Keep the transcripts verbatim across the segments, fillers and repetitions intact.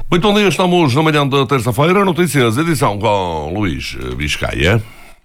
Muito bom dia, estamos na manhã da terça-feira. Notícias, edição com Luís Biscaia.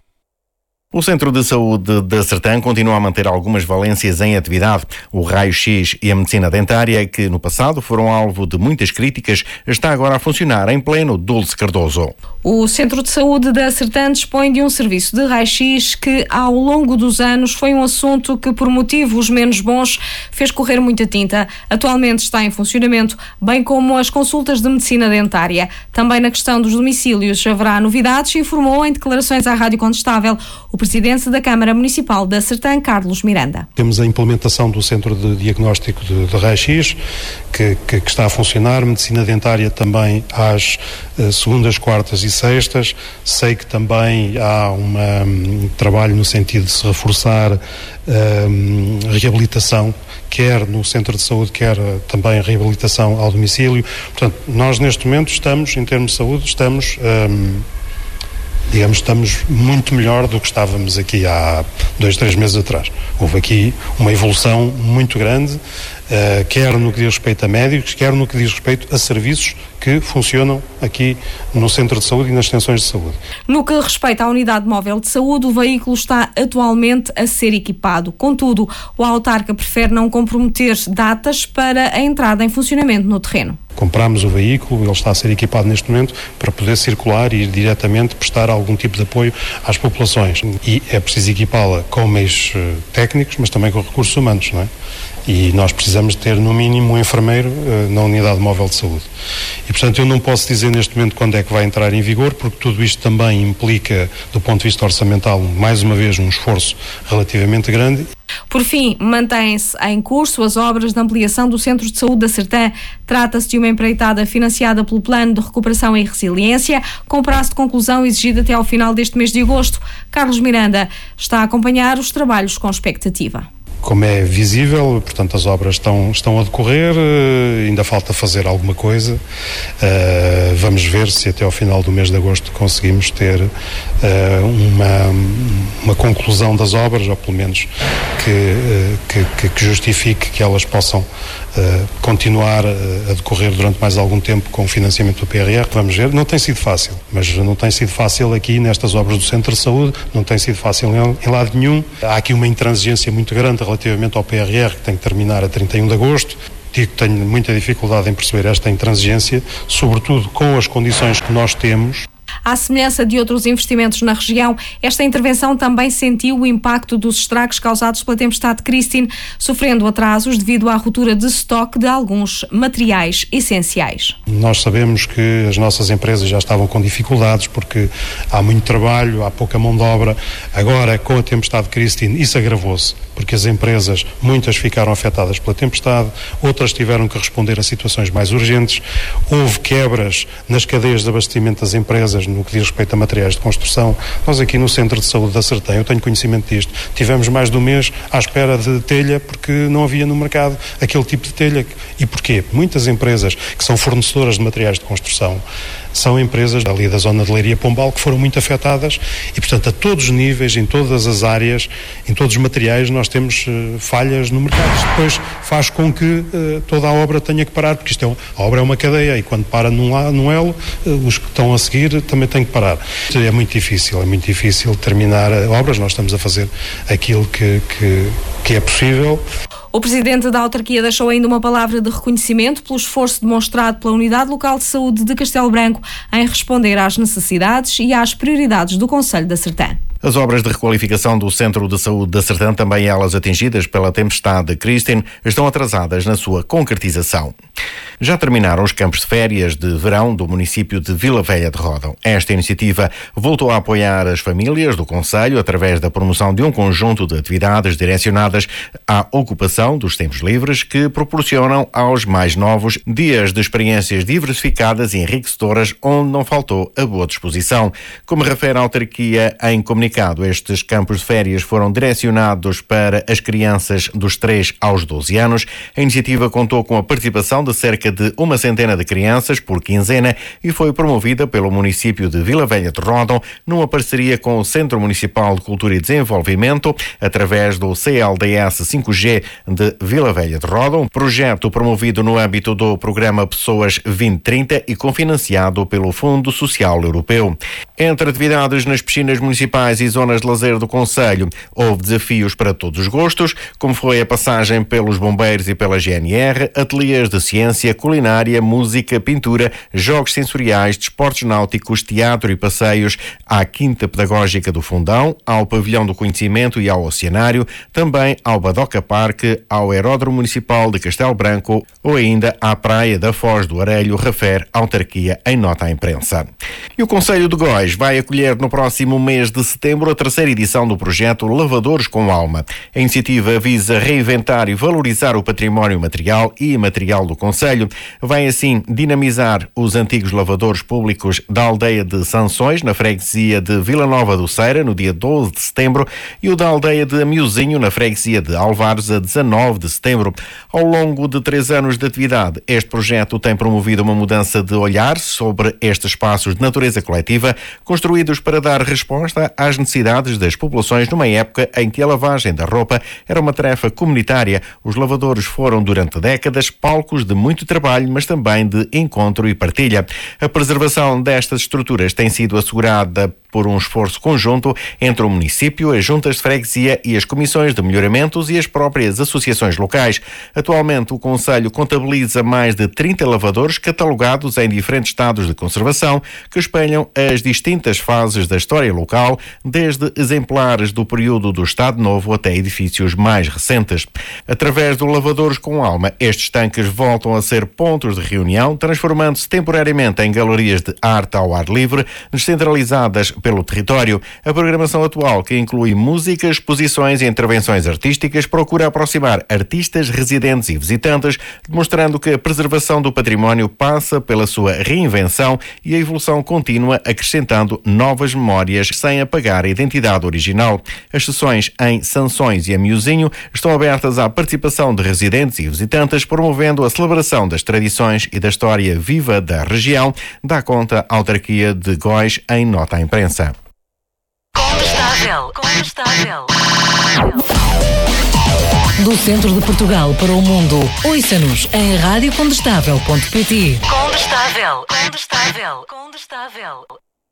O Centro de Saúde da Sertã continua a manter algumas valências em atividade. O raio-x e a medicina dentária, que no passado foram alvo de muitas críticas, está agora a funcionar em pleno Dulce Cardoso. O Centro de Saúde da Sertã dispõe de um serviço de raio-x que, ao longo dos anos, foi um assunto que, por motivos menos bons, fez correr muita tinta. Atualmente está em funcionamento, bem como as consultas de medicina dentária. Também na questão dos domicílios haverá novidades, informou em declarações à Rádio Contestável o presidente da Câmara Municipal da Sertã, Carlos Miranda. Temos a implementação do Centro de Diagnóstico de, de Raio-X, que, que, que está a funcionar, medicina dentária também às uh, segundas, quartas e sextas. Sei que também há uma, um trabalho no sentido de se reforçar um, a reabilitação, quer no centro de saúde, quer uh, também a reabilitação ao domicílio. Portanto, nós neste momento estamos, em termos de saúde, estamos... Um, digamos, estamos muito melhor do que estávamos aqui há dois, três meses atrás. Houve aqui uma evolução muito grande, uh, quer no que diz respeito a médicos, quer no que diz respeito a serviços que funcionam aqui no Centro de Saúde e nas extensões de saúde. No que respeita à unidade móvel de saúde, o veículo está atualmente a ser equipado. Contudo, o autarca prefere não comprometer datas para a entrada em funcionamento no terreno. Compramos o veículo, ele está a ser equipado neste momento para poder circular e ir diretamente prestar algum tipo de apoio às populações. E é preciso equipá-la com meios técnicos, mas também com recursos humanos, não é? E nós precisamos ter, no mínimo, um enfermeiro uh, na unidade móvel de saúde. E, portanto, eu não posso dizer neste momento quando é que vai entrar em vigor, porque tudo isto também implica, do ponto de vista orçamental, mais uma vez, um esforço relativamente grande. Por fim, mantém-se em curso as obras de ampliação do Centro de Saúde da Sertã. Trata-se de uma empreitada financiada pelo Plano de Recuperação e Resiliência, com prazo de conclusão exigido até ao final deste mês de agosto. Carlos Miranda está a acompanhar os trabalhos com expectativa. Como é visível, portanto, as obras estão, estão a decorrer, ainda falta fazer alguma coisa. Uh, vamos ver se até ao final do mês de agosto conseguimos ter uh, uma, uma conclusão das obras, ou pelo menos que, uh, que, que justifique que elas possam uh, continuar a decorrer durante mais algum tempo com o financiamento do P R R. Vamos ver, não tem sido fácil, mas não tem sido fácil aqui nestas obras do Centro de Saúde, não tem sido fácil em, em lado nenhum. Há aqui uma intransigência muito grande relativamente ao P R R, que tem que terminar a trinta e um de agosto. Digo que tenho muita dificuldade em perceber esta intransigência, sobretudo com as condições que nós temos. À semelhança de outros investimentos na região, esta intervenção também sentiu o impacto dos estragos causados pela tempestade Christine, sofrendo atrasos devido à ruptura de estoque de alguns materiais essenciais. Nós sabemos que as nossas empresas já estavam com dificuldades porque há muito trabalho, há pouca mão de obra. Agora, com a tempestade Christine, isso agravou-se, porque as empresas, muitas ficaram afetadas pela tempestade, outras tiveram que responder a situações mais urgentes. Houve quebras nas cadeias de abastecimento das empresas no que diz respeito a materiais de construção. Nós aqui no Centro de Saúde da Sertã, eu tenho conhecimento disto, tivemos mais de um mês à espera de telha porque não havia no mercado aquele tipo de telha. E porquê? Muitas empresas que são fornecedoras de materiais de construção são empresas ali da zona de Leiria Pombal que foram muito afetadas e, portanto, a todos os níveis, em todas as áreas, em todos os materiais, nós temos uh, falhas no mercado. Isto depois faz com que uh, toda a obra tenha que parar, porque isto é, a obra é uma cadeia e quando para num, num elo, uh, os que estão a seguir também têm que parar. É muito difícil, é muito difícil terminar obras, nós estamos a fazer aquilo que, que, que é possível. O presidente da autarquia deixou ainda uma palavra de reconhecimento pelo esforço demonstrado pela Unidade Local de Saúde de Castelo Branco em responder às necessidades e às prioridades do Concelho da Sertã. As obras de requalificação do Centro de Saúde da Sertã, também elas atingidas pela tempestade Christine, estão atrasadas na sua concretização. Já terminaram os campos de férias de verão do município de Vila Velha de Ródão. Esta iniciativa voltou a apoiar as famílias do concelho através da promoção de um conjunto de atividades direcionadas à ocupação dos tempos livres que proporcionam aos mais novos dias de experiências diversificadas e enriquecedoras onde não faltou a boa disposição. Como refere a autarquia em comunicado, estes campos de férias foram direcionados para as crianças dos três aos doze anos. A iniciativa contou com a participação de cerca cerca de uma centena de crianças por quinzena e foi promovida pelo município de Vila Velha de Ródão numa parceria com o Centro Municipal de Cultura e Desenvolvimento através do C L D S cinco G de Vila Velha de Ródão, projeto promovido no âmbito do programa Pessoas vinte trinta e cofinanciado pelo Fundo Social Europeu. Entre atividades nas piscinas municipais e zonas de lazer do concelho, houve desafios para todos os gostos, como foi a passagem pelos bombeiros e pela G N R, ateliês de ciência, culinária, música, pintura, jogos sensoriais, desportos náuticos, teatro e passeios, à Quinta Pedagógica do Fundão, ao Pavilhão do Conhecimento e ao Oceanário, também ao Badoca Parque, ao Aeródromo Municipal de Castelo Branco ou ainda à Praia da Foz do Arelho, refere a autarquia em nota à imprensa. E o Concelho de Góis vai acolher no próximo mês de setembro a terceira edição do projeto Lavadores com Alma. A iniciativa visa reinventar e valorizar o património material e imaterial do concelho. Vai assim dinamizar os antigos lavadores públicos da aldeia de Sanções, na freguesia de Vila Nova do Ceira, no dia doze de setembro, e o da aldeia de Amiozinho, na freguesia de Alvares, a dezanove de setembro. Ao longo de três anos de atividade, este projeto tem promovido uma mudança de olhar sobre estes espaços de natureza coletiva, construídos para dar resposta às necessidades das populações numa época em que a lavagem da roupa era uma tarefa comunitária. Os lavadores foram, durante décadas, palcos de muito trabalho, mas também de encontro e partilha. A preservação destas estruturas tem sido assegurada por um esforço conjunto entre o município, as juntas de freguesia e as comissões de melhoramentos e as próprias associações locais. Atualmente, o concelho contabiliza mais de trinta lavadores catalogados em diferentes estados de conservação que espelham as distintas fases da história local, desde exemplares do período do Estado Novo até edifícios mais recentes. Através do Lavadores com Alma, estes tanques voltam a ser pontos de reunião, transformando-se temporariamente em galerias de arte ao ar livre, descentralizadas pelo território. A programação atual, que inclui música, exposições e intervenções artísticas, procura aproximar artistas, residentes e visitantes, demonstrando que a preservação do património passa pela sua reinvenção e a evolução contínua, acrescentando novas memórias sem apagar a identidade original. As sessões em Sanções e Amiozinho estão abertas à participação de residentes e visitantes, promovendo a celebração das tradições e da história viva da região, dá conta a autarquia de Góis em nota à imprensa. Condestável, condestável. Do centro de Portugal para o mundo, ouça-nos em rádio condestável ponto pt. Condestável, condestável, condestável.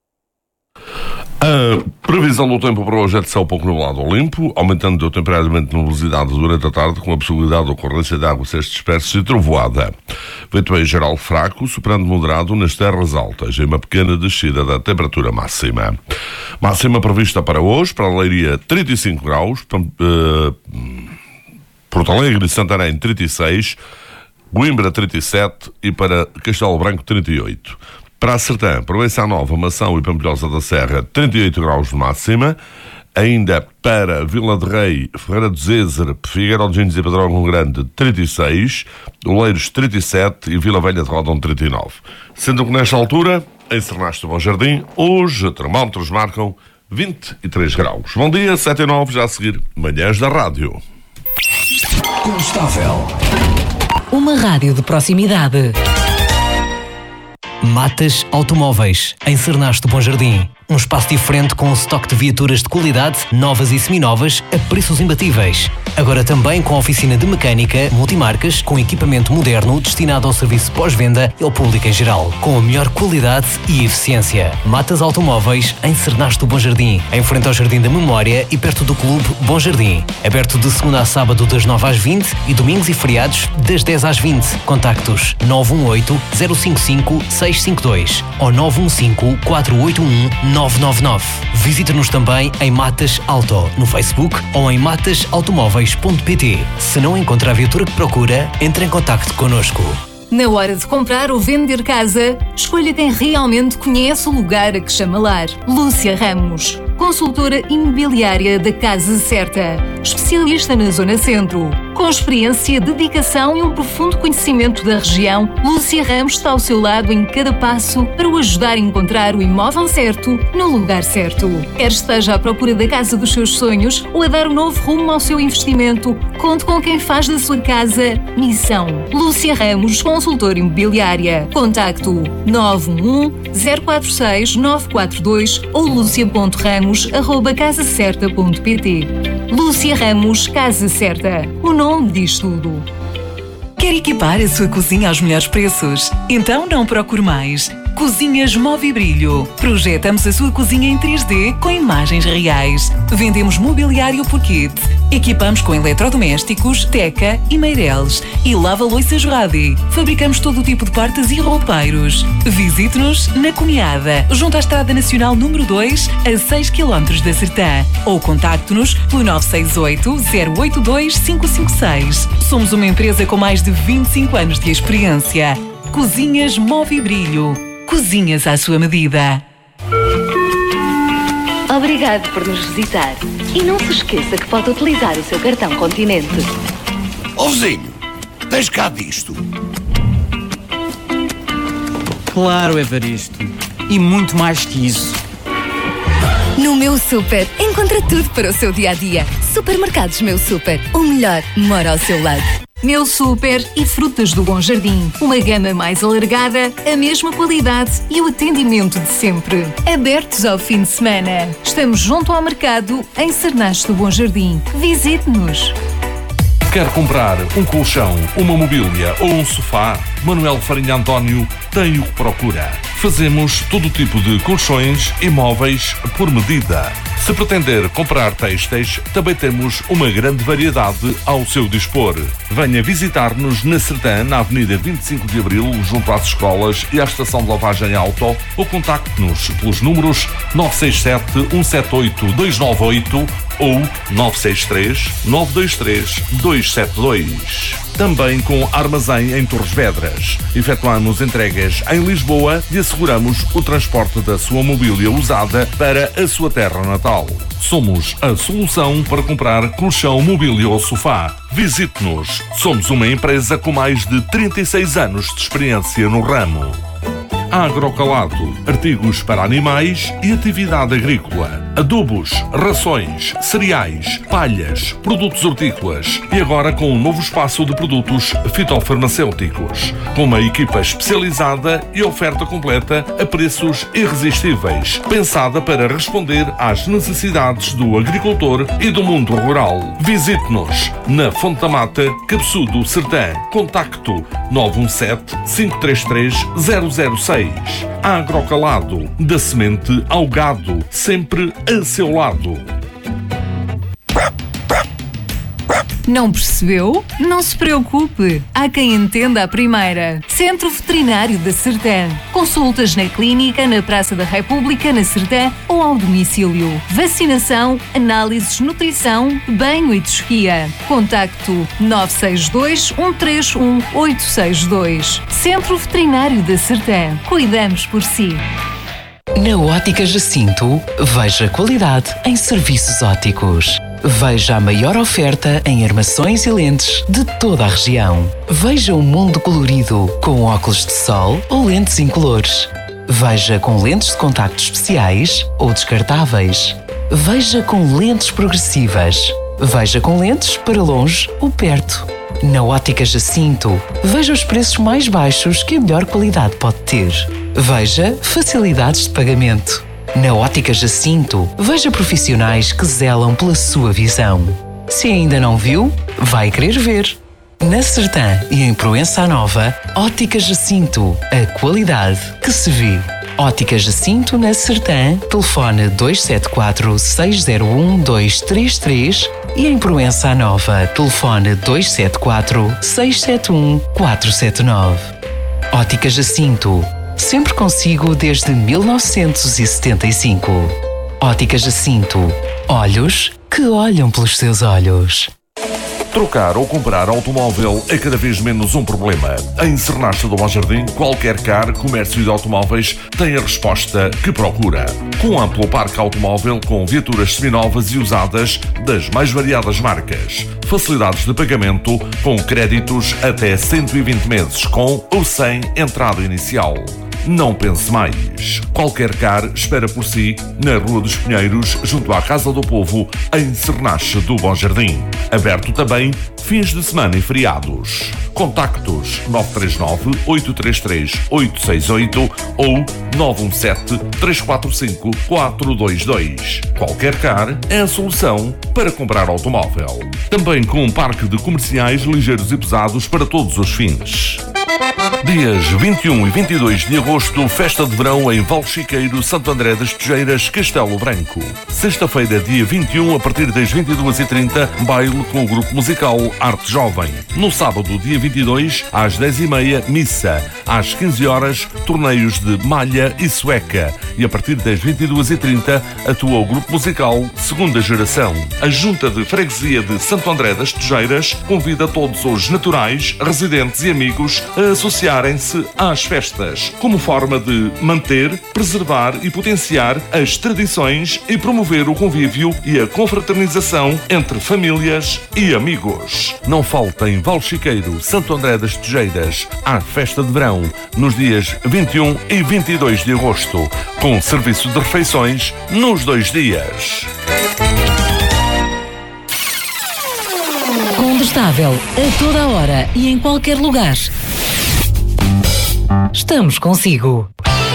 A previsão do tempo para hoje é de céu pouco nublado ou limpo, aumentando temporariamente a nubosidade durante a tarde, com a possibilidade de ocorrência de águas dispersas e trovoada. Vento em geral fraco, superando moderado nas terras altas, em uma pequena descida da temperatura máxima. Máxima prevista para hoje, para a Leiria trinta e cinco graus, uh, Porto Alegre e Santarém trinta e seis, Coimbra trinta e sete e para Castelo Branco trinta e oito. Para a Sertã, Provença Nova, Mação e Pampilhosa da Serra, trinta e oito graus de máxima. Ainda para Vila de Rei, Ferreira do Zézer, Figueiró de Gines e Pedrógão Grande, trinta e seis. Oleiros, trinta e sete e Vila Velha de Ródão, trinta e nove. Sendo que nesta altura, em Sernasto do Bom Jardim, hoje termómetros marcam vinte e três graus. Bom dia, sete e nove, já a seguir, Manhãs da Rádio. Condestável. Uma rádio de proximidade. Matas Automóveis, em Sernasto Bom Jardim. Um espaço diferente com um estoque de viaturas de qualidade, novas e seminovas, a preços imbatíveis. Agora também com oficina de mecânica, multimarcas, com equipamento moderno destinado ao serviço pós-venda e ao público em geral, com a melhor qualidade e eficiência. Matas Automóveis, em Sernasto Bom Jardim, em frente ao Jardim da Memória e perto do Clube Bom Jardim. Aberto de segunda a sábado das nove às vinte e domingos e feriados das dez às vinte. Contactos nove um oito, zero cinco cinco, seis cinco dois ou nove um cinco, quatro oito um, nove nove nove. Visite-nos também em Matas Auto, no Facebook ou em matas automóveis ponto pt. Se não encontra a viatura que procura, entre em contacto connosco. Na hora de comprar ou vender casa, escolha quem realmente conhece o lugar a que chama lar. Lúcia Ramos, consultora imobiliária da Casa Certa, especialista na Zona Centro. Com experiência, dedicação e um profundo conhecimento da região, Lúcia Ramos está ao seu lado em cada passo para o ajudar a encontrar o imóvel certo no lugar certo. Quer esteja à procura da casa dos seus sonhos ou a dar um novo rumo ao seu investimento, conte com quem faz da sua casa missão. Lúcia Ramos, consultora imobiliária. Contacto nove um um, zero quatro seis, nove quatro dois ou lucia ponto ramos arroba casa certa ponto pt. Lúcia Ramos, Casa Certa. O nome diz tudo. Quer equipar a sua cozinha aos melhores preços? Então não procure mais. Cozinhas Movibrilho. Projetamos a sua cozinha em três D com imagens reais. Vendemos mobiliário por kit. Equipamos com eletrodomésticos, Teca e Meireles. E lava-louças Radi. Fabricamos todo o tipo de portas e roupeiros. Visite-nos na Cunhada, junto à Estrada Nacional número dois, a seis quilómetros da Sertã. Ou contacte-nos pelo nove seis oito, zero oito dois, cinco cinco seis. Somos uma empresa com mais de vinte e cinco anos de experiência. Cozinhas Movibrilho. Cozinhas à sua medida. Obrigado por nos visitar. E não se esqueça que pode utilizar o seu cartão Continente. Ó vizinho, tens cá disto? Claro, Evaristo. E muito mais que isso. No Meu Super, encontra tudo para o seu dia-a-dia. Supermercados Meu Super. O melhor mora ao seu lado. Meu Super e Frutas do Bom Jardim. Uma gama mais alargada, a mesma qualidade e o atendimento de sempre. Abertos ao fim de semana. Estamos junto ao mercado em Cernache do Bom Jardim. Visite-nos. Quer comprar um colchão, uma mobília ou um sofá? Manuel Farinha António tem o que procura. Fazemos todo tipo de colchões e móveis por medida. Se pretender comprar têxteis, também temos uma grande variedade ao seu dispor. Venha visitar-nos na Sertã, na Avenida vinte e cinco de Abril, junto às escolas e à estação de lavagem auto, ou contacte-nos pelos números nove seis sete, um sete oito, dois nove oito ou nove seis três, nove dois três, dois sete dois. Também com armazém em Torres Vedras. Efetuamos entregas em Lisboa e asseguramos o transporte da sua mobília usada para a sua terra natal. Somos a solução para comprar colchão, mobília ou sofá. Visite-nos. Somos uma empresa com mais de trinta e seis anos de experiência no ramo. Agrocalato, artigos para animais e atividade agrícola. Adubos, rações, cereais, palhas, produtos hortícolas e agora com um novo espaço de produtos fitofarmacêuticos, com uma equipa especializada e oferta completa a preços irresistíveis, pensada para responder às necessidades do agricultor e do mundo rural. Visite-nos na Fonte da Mata, Cabeçudo, Sertã. Contacto nove um sete, cinco três três, zero zero seis. Agrocalado, da semente ao gado, sempre a seu lado. Não percebeu? Não se preocupe. Há quem entenda a primeira. Centro Veterinário da Sertã. Consultas na clínica, na Praça da República, na Sertã ou ao domicílio. Vacinação, análises, nutrição, banho e tosquia. Contacto nove seis dois, um três um, oito seis dois. Centro Veterinário da Sertã. Cuidamos por si. Na Ótica Jacinto, veja qualidade em serviços ópticos. Veja a maior oferta em armações e lentes de toda a região. Veja o mundo colorido com óculos de sol ou lentes incolores. Veja com lentes de contacto especiais ou descartáveis. Veja com lentes progressivas. Veja com lentes para longe ou perto. Na Ótica Jacinto, veja os preços mais baixos que a melhor qualidade pode ter. Veja facilidades de pagamento. Na Ótica Jacinto, veja profissionais que zelam pela sua visão. Se ainda não viu, vai querer ver. Na Sertã e em Proença Nova, Ótica Jacinto, a qualidade que se vê. Ótica Jacinto na Sertã, telefone dois sete quatro, seis zero um, dois três três e em Proença Nova, telefone dois sete quatro, seis sete um, quatro sete nove. Ótica Jacinto, sempre consigo desde mil novecentos e setenta e cinco. Ótica Jacinto, olhos que olham pelos seus olhos. Trocar ou comprar automóvel é cada vez menos um problema. Em Sernacha do Bom Jardim, qualquer car, comércio de automóveis tem a resposta que procura. Com amplo parque automóvel com viaturas seminovas e usadas das mais variadas marcas. Facilidades de pagamento com créditos até cento e vinte meses com ou sem entrada inicial. Não pense mais. Qualquer car espera por si na Rua dos Pinheiros, junto à Casa do Povo, em Sernacha do Bom Jardim. Aberto também fins de semana e feriados. Contactos nove três nove, oito três três, oito seis oito ou nove um sete, três quatro cinco, quatro dois dois. Qualquer car é a solução para comprar automóvel. Também com um parque de comerciais ligeiros e pesados para todos os fins. Dias vinte e um e vinte e dois de agosto, festa de verão em Valchiqueiro, Santo André das Tejeiras, Castelo Branco. Sexta-feira, dia vinte e um, a partir das vinte e duas e trinta, baile com o grupo musical Arte Jovem. No sábado, dia vinte e dois, às dez e meia, missa. Às quinze horas, torneios de malha e sueca. E a partir das vinte e duas e trinta, atua o grupo musical Segunda Geração. A Junta de Freguesia de Santo André das Tejeiras convida todos os naturais, residentes e amigos a associarem-se às festas, como forma de manter, preservar e potenciar as tradições e promover o convívio e a confraternização entre famílias e amigos. Não faltem Valchiqueiro, Santo André das Tejeiras, à festa de verão, nos dias vinte e um e vinte e dois de agosto, com serviço de refeições nos dois dias. Condestável, a toda a hora e em qualquer lugar. Estamos consigo.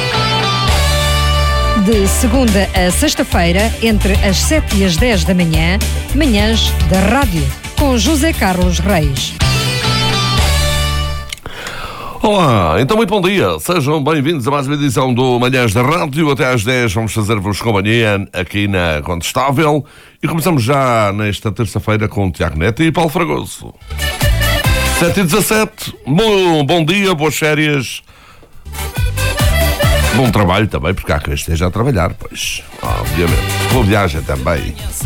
De segunda a sexta-feira, entre as sete e as dez da manhã, manhãs da rádio, com José Carlos Reis. Olá, então muito bom dia, sejam bem-vindos a mais uma edição do Manhãs da Rádio. Até às dez vamos fazer-vos companhia aqui na Condestável e começamos já nesta terça-feira com o Tiago Neto e Paulo Fragoso. sete e dezassete, bom, bom dia, boas férias, bom trabalho também, porque há quem esteja a trabalhar, pois, obviamente, boa viagem também.